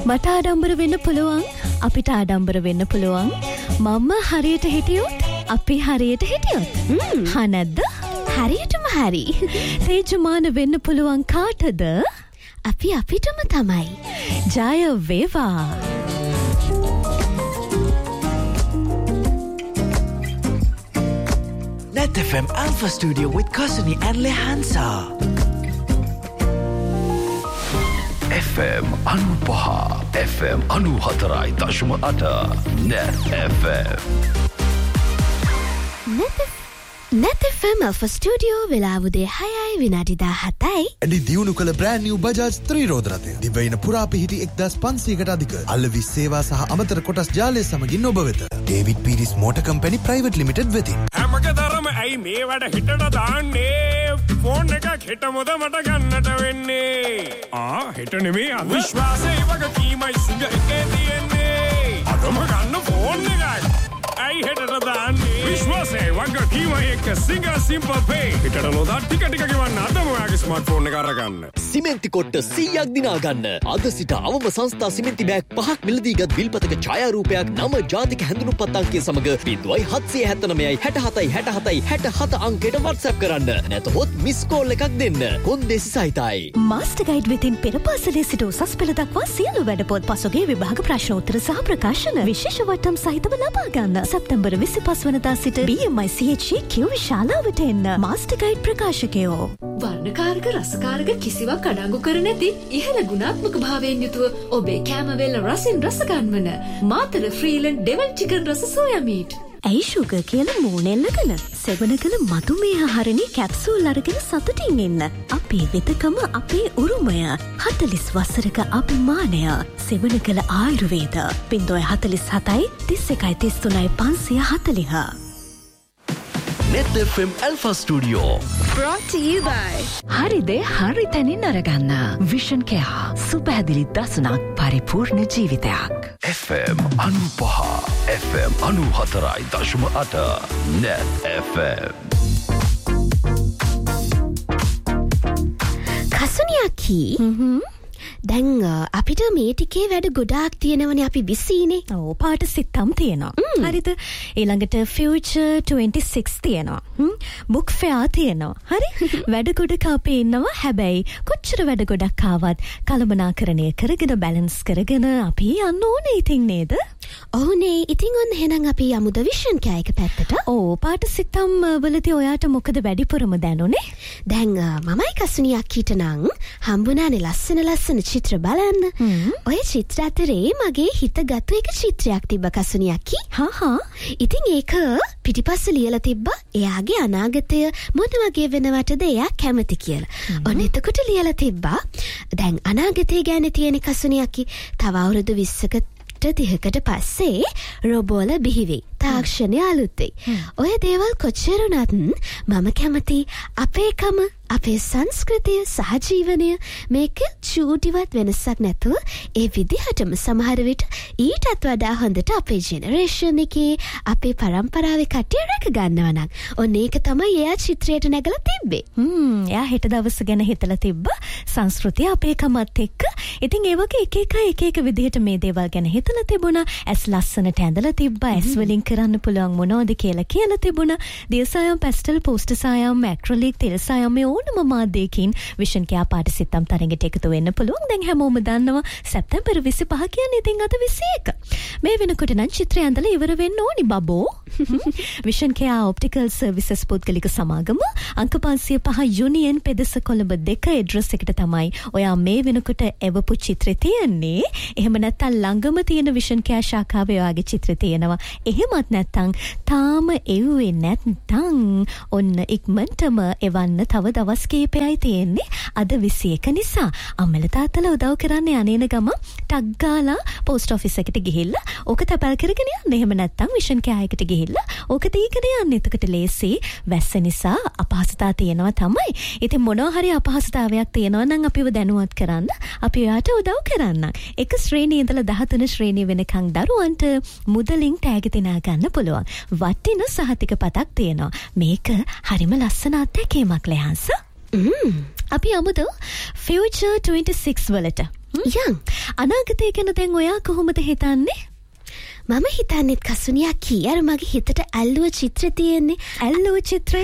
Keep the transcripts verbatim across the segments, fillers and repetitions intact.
මට ආඩම්බර වෙන්න පුළුවන්. අපිට ආඩම්බර වෙන්න පුළුවන්. මම හරියට හිටියොත් අපි හරියට හිටියොත්. හා නැද්ද? හරියටම හරි. තේජමාන වෙන්න පුළුවන් කාටද? අපි අපිටම තමයි. ජය වේවා. Net F M Alpha Studio with Kasuni and Lehansa. F M Anupaha F M Anu Hatarai Dashma Ata Net F M Net Net F M Alpha Studio වෙලාවුදේ හයයි විනාඩි දාහතයි. ඇඩි දියුණු කළ brand new Bajaj ත්‍රිරෝධ රථය. දිවයින පුරා පිහිටි එක්දාස් පන්සීයකට අධික අලෙවි සේවා සහ අමතර කොටස් ජාලය සමගින් ඔබ වෙත. David Pieris Motor Company Private Limited වෙතින්. හැමකතරම ඇයි මේ වැඩ හිටට දාන්නේ? ෆෝන් එකක් හිට මොද මට ගන්නට වෙන්නේ. ආ හිට නෙමෙයි අවිශ්වාසය වගේ කීමයි සිංහ එකේ තියෙන්නේ. අදම ගන්න ෆෝන් එකක්. ඇයි හිටට දාන්නේ? විශ්වාසය වගේ කීමයි එක සිංහ simple pay. හිටට නොදා ටික ටික ගෙවන්න අදම ඔයාගේ ස්මාර්ට්ෆෝන් එක අරගන්න. සිමෙන්ති කොට්ට සීයක් දිනා ගන්න. අද සිට අවම සංස්ථා සිමෙන්ති බෑග් පහක් මිලදීගත් විල්පතක ඡායාරූපයක් නම ජාතික හැඳුනුම්පත් අංකය සමග බිංදුවයි හත්සිය හැත්තනවයයි හැටහතයි හැටහතයි හැටහත අංකයට WhatsApp කරන්න. නැතහොත් මිස් කෝල් එකක් දෙන්න. කොන්දේසි සහිතයි. මාස්ටර් ගයිඩ් වෙතින් පෙර පාසලේ සිට උසස් පෙළ දක්වා සියලු වැඩපොත් පසුගිය විභාග ප්‍රශ්න උත්තර සහ ප්‍රකාශන විශේෂ වටම් සහිතව ලබා ගන්න. සැප්තැම්බර් විසිපහ වනදා සිට B M I C H E Q ශාලාවට එන්න. Master guide ප්‍රකාශකයෝ. වර්ණකාරක රසකාරක කිසිවක් අඩංගු කර නැති ඉහළ ගුණාත්මක භාවයෙන් යුතුව ඔබේ කැමවේල රසින් රස ගන්වන මාතර ෆ්‍රීලන්ඩ් ඩෙවල් චිකන් රස සෝයා මීට්. ඇයි ෂුගර් කියලා මූණෙල්ලගෙන සෙවන කළ මధుමේහ හරණි කැප්සූල් අරගෙන සතුටින් ඉන්න. අපේ වෙතකම අපේ උරුමය. හතළිස් වසරක අභිමානය. සෙවන කළ ආයුර්වේද. ින්දොය හතළිස් හතයි තිස් එකයි තිස් තුනයි පන්සිය හතළිහ. Net F M Alpha Studio Brought to you by හරිදේ හරි තැනින් අරගන්න. Vision Care සුපහැදිලි දසුනක් පරිපූර්ණ ජීවිතයක්. F M Anupaha F M Anu Hatarai Dashma Ata Net F M කසුනියකි. දැන් අපිට මේ ටිකේ වැඩ ගොඩාක් තියෙනවනේ අපි බිසීනේ. ඔව් පාට සිත්තම් තියෙනවා. හරිද? ඊළඟට ෆියුචර් twenty six තියෙනවා. බුක් ෆෙයා තියෙනවා. හරි? වැඩ ගොඩක අපි ඉන්නවා. හැබැයි කොච්චර වැඩ ගොඩක් ආවත් කලමනාකරණය කරගෙන බැලන්ස් කරගෙන අපි යන්න ඕනේ ඉතින් නේද? ඔව්නේ. ඉතින් ඔන්න එහෙනම් අපි යමුද විෂන් කෑ එක පැත්තට. ඔව් පාට සිත්තම් වලදී ඔයාට මොකද වැඩිපුරම දැනුනේ? දැන් මමයි කසුනියක්කිට නම් හම්බුණානේ ලස්සන ලස්සන චිත්‍ර බලන්න. ඔය චිත්‍ර අතරේ මගේ හිත ගත්තු එක චිත්‍රයක් තිබ්බ කසුනියක්කි. හා හා. ඉතින් ඒක පිටිපස්ස ලියලා තිබ්බ එයාගේ අනාගතය මොන වගේ වෙනවටද එයා කැමති කියලා. ඔන්න එතකොට ලියලා තිබ්බා දැන් අනාගතය ගැන තියෙන කසුනියක්කි තව අවුරුදු විස්සක තිහකට පස්සේ රොබෝල බිහිවෙයි. තාක්ෂණය අලුත් වෙයි. ඔය දේවල් කොච්චර වුණත් මම කැමති අපේකම අපේ සංස්කෘතිය සහජීවනය මේක චූටිවත් වෙනසක් නැතුව ඒ විදිහටම සමහර විට ඊටත් වඩා හොඳට අපේ ජෙනරේෂන් එකේ අපේ පරම්පරාවේ කට්ටිය රැක ගන්නවා නම් ඔන්න ඒක තමයි එයා චිත්‍රයට නැගලා තිබ්බේ. හ්ම් එයා හෙට දවස ගැන හිතලා තිබ්බා සංස්කෘතිය අපේකමත් එක්ක. ඉතින් ඒ වගේ එක එක එක එක විදිහට මේ දේවල් ගැන හිතලා තිබුණා. ඇස් ලස්සනට ඇඳලා තිබ්බා. ඇස් වලින් කරන්න පුළුවන් මොනවද කියලා කියලා තිබුණා. දියසායම් පැස්ටල් පෝස්ටර් සායම් ඇක්‍රලික් තෙල් සායම් මේ ඕනම මාධ්‍යකින් විෂන් කෑ පාට සිත්තම් තරඟට එකතු වෙන්න පුළුවන්. දැන් හැමෝම දන්නවා සැප්තැම්බර් විසිපහ කියන්නේ ඉතින් අද විසි එක. මේ වෙනකොට නම් චිත්‍රය ඇඳලා ඉවර වෙන්න ඕනි බබෝ. විෂන් කෑ ඔප්ටිකල් සර්විසස් පුද්ගලික සමාගම අංක පන්සිය පහ යුනියන් පෙදෙස කොළඹ දෙක ඇඩ්‍රස් එකට තමයි ඔයා මේ වෙනකොට එවපු චිත්‍රය තියෙන්නේ. එහෙම නැත්නම් ළඟම තියෙන විෂන් කෑ ශාඛාවේ ඔයාගේ චිත්‍රය තියෙනවා. එහෙමත් නැත්නම් තාම එව්වේ නැත්නම් ඔන්න ඉක්මනටම එවන්න තව දවස් කීපයයි තියෙන්නේ. අද විසි එක නිසා අම්මලා තාත්තලා උදව් කරන්නේ අනේන ගම ටක් ගාලා පෝස්ට් ඔෆිස් එකට ගිහිල්ලා ඕක තැපල් කරගෙන යන්න. එහෙම නැත්නම් විෂන් කෑයකට ගිහිල්ලා ඕක තීකන යන්න. එතකොට ලේසි. වැස්ස නිසා අපහසුතාව තියෙනවා තමයි. ඉතින් මොනවා හරි අපහසුතාවයක් තියෙනවා නම් අපිව දැනුවත් කරන්න. අපි ඔයාට උදව් කරන්න. එක ශ්‍රේණියේ ඉඳලා දහතුන ශ්‍රේණිය වෙනකන් දරුවන්ට මුදලින් ටැග් දිනා ගන්න පුළුවන්. වටින සහතික පතක් තියෙනවා. මේක හරිම ලස්සන අත්දැකීමක් ලෙහන්ස. Mm. අපි යමුද ෆියුචර් twenty six වලට. යන් අනාගතය ගැන දැන් ඔයා කොහොමද හිතන්නේ? මම හිතන්නෙත් කසුනියා කී අර මගේ හිතට ඇල්ලුව චිත්‍ර තියෙන්නේ. ඇල්ලුව චිත්‍රය?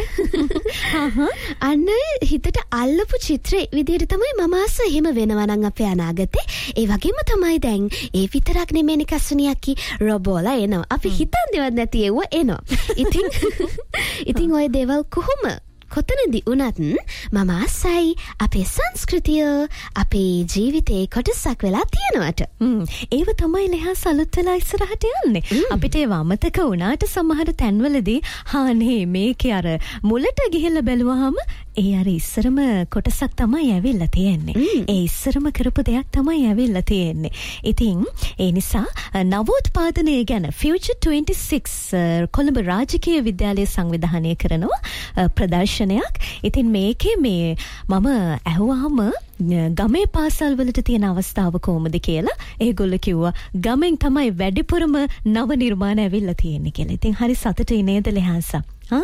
අන්න හිතට අල්ලපු චිත්‍රේ විදිහට තමයි මම ආස එහෙම වෙනවා නම් අපේ අනාගතේ. ඒ වගේම තමයි දැන් ඒ විතරක් නෙමෙයි කසුනියා කී රොබෝලා එනවා. අපි හිතන්නේවත් නැති ඒවා එනවා. ඉතින් ඉතින් ඔය දේවල් කොහොම කොතනදී වුණත් මම ආසයි අපේ සංස්කෘතිය අපේ ජීවිතේ කොටසක් වෙලා තියෙනවට. ඒව තමයි ලෙහාස් අලුත් වෙලා ඉස්සරහට යන්නේ. අපිට ඒව අමතක වුණාට සමහර තැන්වලදී හානේ මේකේ අර මුලට ගිහිල්ලා බැලුවාම ඒ අර ඉස්සරම කොටසක් තමයි ඇවිල්ලා තියෙන්නේ. ඒ ඉස්සරම කරපු දෙයක් තමයි ඇවිල්ලා තියෙන්නේ. ඉතින් ඒ නිසා නවෝත්පාදනය ගැන Future twenty-six කොළඹ රාජකීය විද්‍යාලය සංවිධානය කරනවා ප්‍රදර්ශනයක්. ඉතින් මේකේ මේ මම ඇහුවාම ගමේ පාසල් වලට තියෙන අවස්ථාව කොහොමද කියලා ඒගොල්ලෝ කිව්වා ගමෙන් තමයි වැඩිපුරම නව නිර්මාණ ඇවිල්ලා තියෙන්නේ කියලා. ඉතින් හරි සතුටුයි නේද ලෙහන්සා?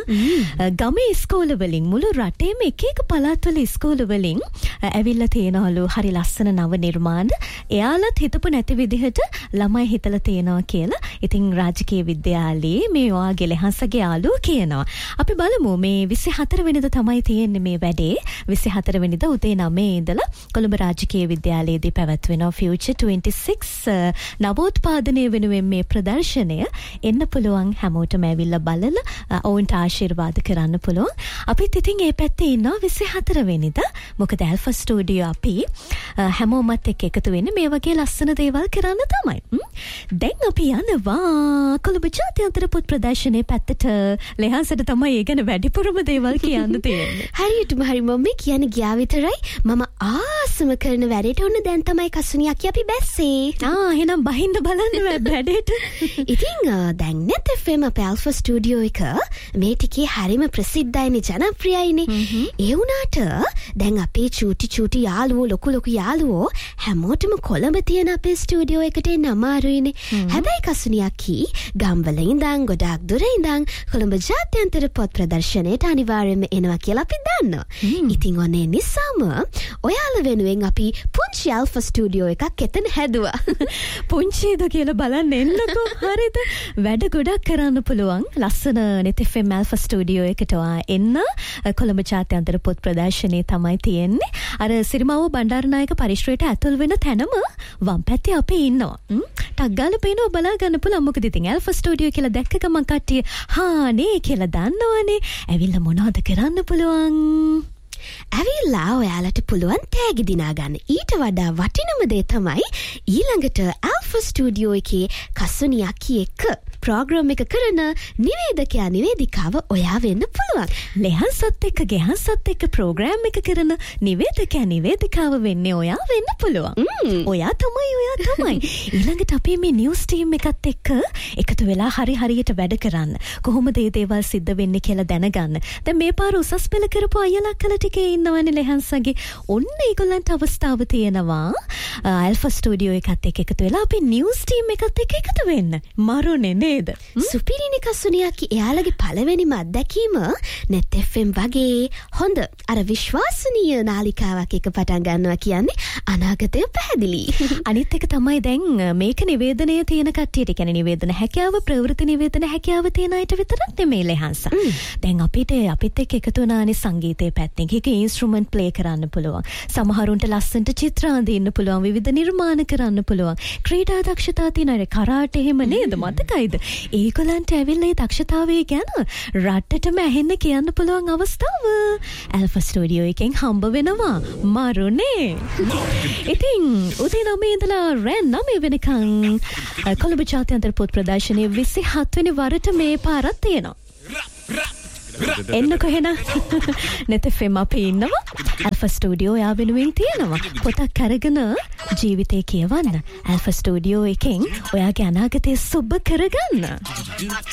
ගමේ ඉස්කෝලවලින් මුළු රටේම එක එක පළාත්වල ඉස්කෝලවලින් ඇවිල්ලා තියෙනවලු හරි ලස්සන නව නිර්මාණ. එයාලත් හිතපු නැති විදිහට ළමයි හිතලා තියෙනවා කියලා. ඉතින් රාජකීය විද්‍යාලයේ මේ ඔයාගේ ලෙහන්සගේ යාළුවෝ කියනවා. අපි බලමු මේ විසිහතර වෙනිදා තමයි තියෙන්නේ මේ වැඩේ. විසිහතර වෙනිදා උදේ නවයේ ඉඳලා කොළඹ රාජකීය විද්‍යාලයේදී පැවැත්වෙනවා Future twenty-six නවෝත්පාදනය වෙනුවෙන් මේ ප්‍රදර්ශනය. එන්න පුළුවන් හැමෝටම ඇවිල්ලා බලලා ඔවුන්ට ආශිර්වාද කරන්න පුළුවන්. අපිත් ඉතින් ඒ පැත්තේ ඉන්නවා විසිහතර වෙනිදා. මොකද ඇල්ෆා ස්ටුඩියෝ අපි හැමෝමත් එක්ක එකතු වෙන්නේ මේ වගේ ලස්සන දේවල් කරන්න තමයි. දැන් අපි යනවා කොළඹ ජාත්‍යන්තර පොත් ප්‍රදර්ශනයේ පැත්තට. ලෙහන්සට තමයි ඒ ගැන වැඩිපුරම දේවල් කියන්න තියෙන්නේ. හරියටම හරි මම කියන්නේ ගියා විතරයි. මම ආසම කරන වැඩේට ඔන්න දැන් තමයි කසුනියක් අපි බැස්සේ. ආ එහෙනම් බහින්න බලන්න වැඩේට. ඉතින් දැන් net F M අපේ ඇල්ෆා ස්ටුඩියෝ එක මේ ටිකේ හරිම ප්‍රසිද්ධයිනේ ජනප්‍රියයිනේ. ඒ වුණාට දැන් අපේ චූටි චූටි යාළුවෝ ලොකු ලොකු යාළුවෝ හැමෝටම කොළඹ තියෙන අපේ ස්ටුඩියෝ එකට එන්න අමාරුයිනේ. හැබැයි කසුනියක්කි ගම්වල ඉඳන් ගොඩාක් දුර ඉඳන් කොළඹ ජාත්‍යන්තර පොත් ප්‍රදර්ශනයට අනිවාර්යයෙන්ම එනවා කියලා අපි දන්නවා. ඉතින් ඔන්නේ නිසාම ඔයාලා වෙනුවෙන් අපි පුංචි ඇල්ෆා ස්ටුඩියෝ එකක් එතන හැදුවා. පුංචිද කියලා බලන්න එන්නකෝ. හරිද? වැඩ ගොඩක් කරන්න පුළුවන්. ලස්සන net F M alpha studio එකට එන්න. කොළඹ ජාත්‍යන්තර පොත් ප්‍රදර්ශනයේ තමයි තියෙන්නේ. අර සිරිමාවෝ බණ්ඩාරනායක පරිශ්‍රයට ඇතුල් වෙන තැනම වම් පැත්තේ අපි ඉන්නවා. ටක් ගාලා පේනවා බලා ගන්න පුළුවන්. මොකද ඉතින් ඇල්ෆා ස්ටුඩියෝ කියලා දැක්ක ගමන් කට්ටිය හානේ කියලා දන්නවනේ. ඇවිල්ලා මොනවද කරන්න පුළුවන්? ඇවිල්ලා ඔයාලට පුළුවන් තෑගි දිනා ගන්න. ඊට වඩා වටිනම දේ තමයි ඊළඟට ඇල්ෆා ස්ටුඩියෝ එකේ කසුනියක්කි එක්ක ප්‍රෝග්‍රෑම් එක කරන නිවේදකයා නිවේදිකාව ඔයා වෙන්න පුළුවන්. ලෙහන්සත් එක්ක ගෙහන්සත් එක්ක ප්‍රෝග්‍රෑම් එක කරන නිවේදකයා නිවේදිකාව වෙන්නේ ඔයා වෙන්න පුළුවන්. ඔයා තමයි ඔයා තමයි. ඊළඟට අපි මේ නිවුස් ටීම් එකත් එක්ක එකතු වෙලා හරි හරියට වැඩ කරන්න. කොහොමද මේ දේවල් සිද්ධ වෙන්නේ කියලා දැනගන්න. දැන් මේ පාර උසස් පෙළ කරපු අයියලා කල ටිකේ ඉන්නවනේ ලෙහන්සගේ. ඔන්න ඒගොල්ලන්ට අවස්ථාව තියෙනවා ඇල්ෆා ස්ටුඩියෝ එකත් එක්ක එකතු වෙලා අපි නිවුස් ටීම් එකත් එක්ක එකතු වෙන්න. මරුනේ නේද? සුපිරිනේ කසුනියක්කි. එයාලගේ පළවෙනිම අත්දැකීම net F M වගේ හොඳ අර විශ්වාසනීය නාලිකාවක් එක පටන් ගන්නවා කියන්නේ අනාගතය පැහැදිලි. අනිත් එක තමයි දැන් මේක නිවේදනය තියෙන කට්ටියට කියන්නේ නිවේදන හැකියාව ප්‍රවෘත්ති නිවේදන හැකියාව තියෙන අයට විතරක් නෙමෙයි ලෙහන්ස. දැන් අපිට අපිත් එක්ක එකතු වුණානේ සංගීතයේ පැත්තෙන්. ඒක ඉන්ස්ට්‍රුමන්ට් ප්ලේ කරන්න පුළුවන්. සමහරුන්ට ලස්සනට චිත්‍ර අඳින්න පුළුවන්. විවිධ නිර්මාණ කරන්න පුළුවන්. ක්‍රීඩා දක්ෂතා තියෙන අය කරාටේ එහෙම නේද? මතකයිද? ඒගොල්ලන්ට ඇවිල්ලා ඒ දක්ෂතාවය ගැන රටටම ඇහෙන්න කියන්න පුළුවන් අවස්ථාව ඇල්ෆා ස්ටුඩියෝ එකෙන් හම්බ වෙනවා. මරුනේ. ඉතින් උදේ නවයේ ඉඳලා රෑ නවය වෙනකන් කොළඹ ජාත්‍යන්තර පොත් ප්‍රදර්ශනයේ විසිහත් වෙනි වරට මේ පාරක් තියෙනවා. එන්නකො එහෙනම් net F M අපි ඉන්නවා. ඇල්ෆා ස්ටුඩියෝ යා වෙනුවෙන් තියෙනවා. පොතක් අරගෙන ජීවිතේ කියවන්න. ඇල්ෆා ස්ටුඩියෝ එකෙන් ඔයාගේ අනාගතය සුබ කරගන්න.